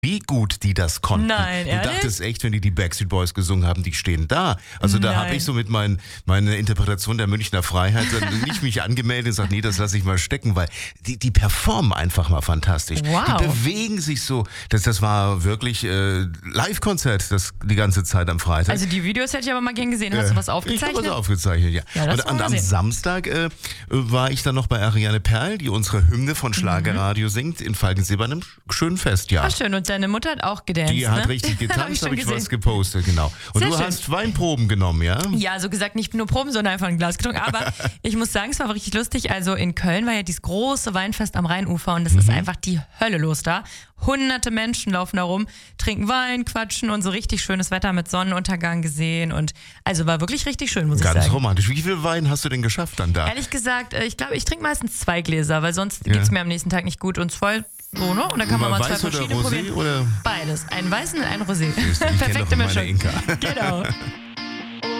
wie gut die das konnten. Nein, ehrlich? Du dachtest echt, wenn die Backstreet Boys gesungen haben, die stehen da. Also da habe ich so mit meiner Interpretation der Münchner Freiheit nicht mich angemeldet und gesagt, nee, das lasse ich mal stecken, weil die performen einfach mal fantastisch. Wow. Die bewegen sich so. Das war wirklich Live-Konzert die ganze Zeit am Freitag. Also die Videos hätte ich aber mal gern gesehen. Hast du was aufgezeichnet? Ich habe was aufgezeichnet, ja. Das Und am Samstag war ich dann noch bei Ariane Perl, die unsere Hymne von Schlagerradio singt, in Falkensee bei einem schönen Fest, ja. Ach schön, und deine Mutter hat auch gedanced, Die hat richtig getanzt, habe ich was gepostet, genau. Und Sehr du schön. hast Weinproben genommen, ja? Ja, so gesagt, nicht nur Proben, sondern einfach ein Glas getrunken. Aber ich muss sagen, es war richtig lustig. Also in Köln war ja dieses große Weinfest am Rheinufer und es ist einfach die Hölle los da. Hunderte Menschen laufen da rum, trinken Wein, quatschen und so richtig schönes Wetter mit Sonnenuntergang gesehen. Und also war wirklich richtig schön, muss ich sagen. Ganz romantisch. Wie viel Wein hast du denn geschafft dann da? Ehrlich gesagt, ich glaube, ich trinke meistens 2 Gläser, weil sonst geht's mir am nächsten Tag nicht gut und es voll so, ne? Und dann kann man mal 2 verschiedene Rosé probieren. Oder? Beides. Einen weißen und einen Rosé. Ich kenne doch Perfekte meine Mischung. Inka. Genau.